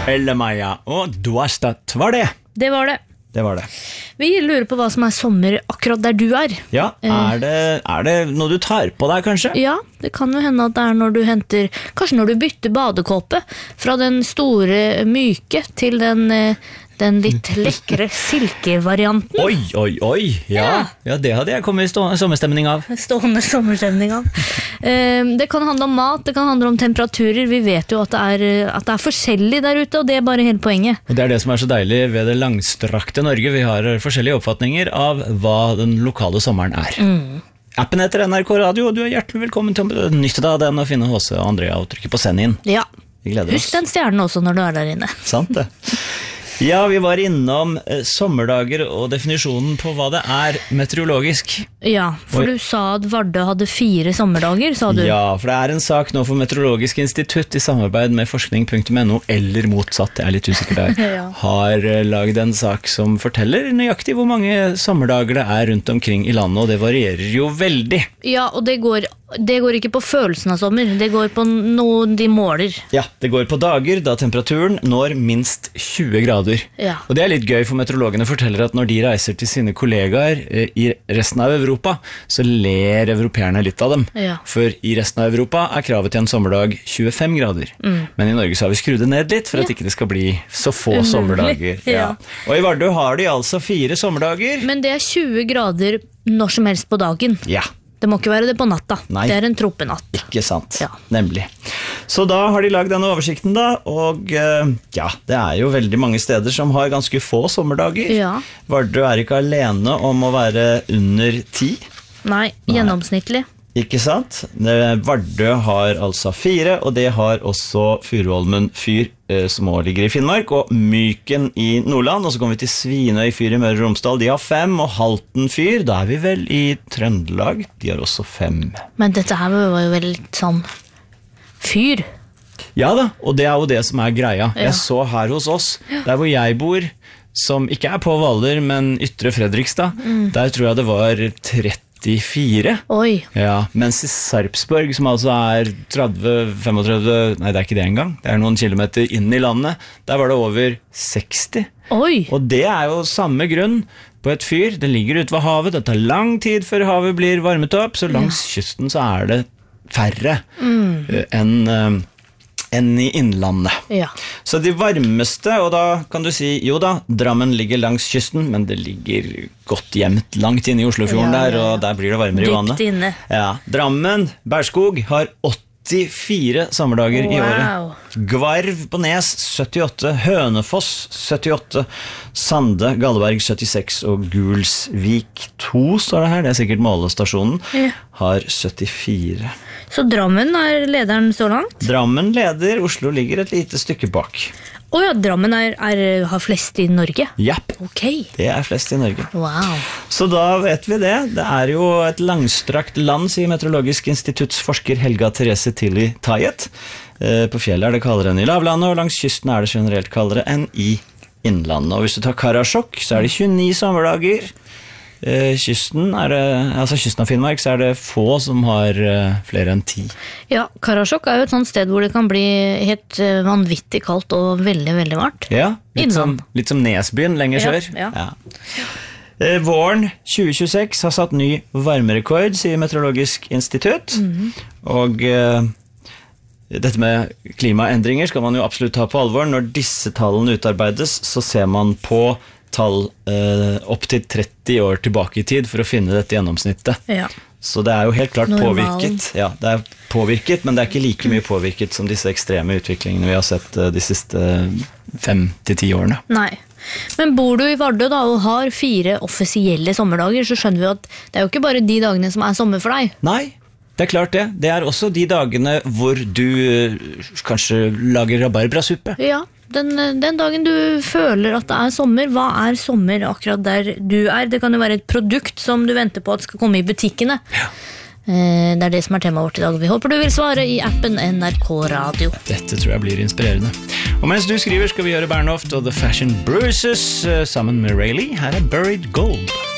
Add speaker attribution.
Speaker 1: Elle Maya og Duastat var det.
Speaker 2: Det var det.
Speaker 1: Det var det.
Speaker 2: Vi lurer på hva som sommer akkurat der du
Speaker 1: Ja, er det noe du tar på deg kanskje?
Speaker 2: Ja, det kan jo hende at det når du henter, kanskje når du bytter badekåpe fra den store myke til den litt lekre silkevarianten.
Speaker 1: Oi, ja, det hadde jeg kommet i sommerstemning av.
Speaker 2: Stående sommerstemning av. Det kan handle om mat, det kan handle om temperaturer. Vi vet jo at det er forskjellig der ute, og det bare hele poenget.
Speaker 1: Og det det som så deilig ved det langstrakte Norge. Vi har forskjellige oppfatninger av hva den lokale sommeren Appen heter NRK Radio, og du hjertelig velkommen til å nytte deg av den og finne H.C. og Andrea og trykke på send inn.
Speaker 2: Ja,
Speaker 1: Vi gleder oss.
Speaker 2: husk den stjernen også når du der inne.
Speaker 1: Sant det. Ja, vi var innom sommerdager og definisjonen på hva det meteorologisk.
Speaker 2: Ja, for du sa at Vardø hadde 4 sommerdager, sa du.
Speaker 1: Ja, for det en sak nå for Meteorologisk institutt i samarbeid med forskning.no, eller motsatt, jeg litt usikker der,
Speaker 2: Ja.
Speaker 1: har laget en sak som forteller nøyaktig hvor mange sommerdager det rundt omkring i landet, og det varierer jo veldig.
Speaker 2: Ja, og det går ikke på følelsen av sommer, det går på noe de måler.
Speaker 1: Ja, det går på dager da temperaturen når minst 20 grader.
Speaker 2: Ja.
Speaker 1: Og det litt gøy, for meteorologene forteller at når de reiser til sine kollegaer i resten av Europa, så ler europeerne litt av dem.
Speaker 2: Ja.
Speaker 1: For i resten av Europa kravet til en sommerdag 25 grader. Men i Norge så har vi skrudd det ned litt, for at ikke det skal bli så få sommerdager.
Speaker 2: Ja.
Speaker 1: Og i Vardø har de altså 4 sommerdager.
Speaker 2: Men det 20 grader når som helst på dagen.
Speaker 1: Ja.
Speaker 2: Det må ikke være det på natta.
Speaker 1: Nei.
Speaker 2: Det en tropenatt.
Speaker 1: Ikke sant,
Speaker 2: Ja.
Speaker 1: nemlig. Så da har de laget denne oversikten da, og ja, det jo veldig mange steder som har ganske få sommerdager.
Speaker 2: Ja.
Speaker 1: Vardø ikke alene om å være under 10.
Speaker 2: Nei, gjennomsnittlig.
Speaker 1: Ikke sant? Vardø har altså 4, og det har også Furuholmen fyr, som også ligger i Finnmark, og Myken i Nordland, og så kommer vi til Svinøy fyr i Møre og Romsdal, de har 5, og Halten fyr, da vi vel i Trøndelag, de har også 5.
Speaker 2: Men dette her var jo vel litt sånn fyr.
Speaker 1: Ja da, og det jo det som greia.
Speaker 2: Ja.
Speaker 1: Jeg så her hos oss, der hvor jeg bor, som ikke på Hvaler, men Ytre Fredrikstad, der tror jeg det var 34.
Speaker 2: Oi.
Speaker 1: Ja, mens i Sarpsborg, som altså 30-35, nei det ikke det engang, det noen kilometer inn i landet, der var det over 60.
Speaker 2: Oi.
Speaker 1: Og det jo samme grunn på et fyr, det ligger ute ved havet, det tar lang tid før havet blir varmet opp, så langs kysten så det færre enn i innlandet.
Speaker 2: Ja.
Speaker 1: Så de varmeste, og da kan du si, jo da, Drammen ligger langs kysten, men det ligger godt gjemt langt inne i Oslofjorden
Speaker 2: Ja.
Speaker 1: der, og der blir det varmere i vannet.
Speaker 2: Dypt inne.
Speaker 1: Ja, Drammen, Berskog, har 84 sommerdager i året. Gvarv på Nes 78, Hønefoss 78, Sande, Galleberg 76 og Gulsvik 2 står det her, det sikkert målestasjonen, har 74.
Speaker 2: Så Drammen lederen så langt?
Speaker 1: Drammen leder, Oslo ligger et lite stykke bak.
Speaker 2: Åja, Drammen har flest i Norge?
Speaker 1: Japp,
Speaker 2: Ok.
Speaker 1: det flest i Norge.
Speaker 2: Wow.
Speaker 1: Så da vet vi det. Det jo et langstrakt land, sier Meteorologisk institutts forsker Helga Therese Tilly Tayet. På fjellet det kaldere enn i lavlandet, og langs kysten det generelt kaldere enn i innlandet. Og hvis du tar Karasjok, så det 29 sommerdager. Kysten kysten av Finnmark, så det få som har flere enn 10.
Speaker 2: Ja, Karasjok jo et sånt sted hvor det kan bli helt vanvittig kaldt og veldig, veldig varmt.
Speaker 1: Ja, litt
Speaker 2: Innan.
Speaker 1: som Nesbyen lenger
Speaker 2: Ja,
Speaker 1: sør.
Speaker 2: ja.
Speaker 1: Våren 2026 har satt ny varmerekord, sier Meteorologisk institutt. Og dette med klimaendringer skal man jo absolutt ta på alvor. Når disse tallene utarbeides, så ser man på tall opp til 30 år tilbake i tid for å finne dette gjennomsnittet.
Speaker 2: Ja.
Speaker 1: Så det jo helt klart
Speaker 2: Normal.
Speaker 1: påvirket. Ja, det påvirket, men det ikke like mye påvirket som disse ekstreme utviklingene vi har sett de siste 5-10 årene.
Speaker 2: Nei. Men bor du i Vardø da, og har 4 offisielle sommerdager, så skjønner vi at det jo ikke bare de dagene som sommer for deg.
Speaker 1: Nei, det klart det. Det også de dagene hvor du kanskje lager rabarbrasuppe.
Speaker 2: Ja, den dagen du føler at det sommer, hva sommer akkurat der du Det kan jo være et produkt som du venter på at skal komme i butikkene.
Speaker 1: Ja.
Speaker 2: Det det som temaet vårt i dag. Vi håper du vil svare i appen NRK Radio.
Speaker 1: Dette tror jeg blir inspirerende. Og mens du skriver skal vi gjøre Bernhoft og The Fashion Bruises sammen med Rayleigh. Her Buried Gold.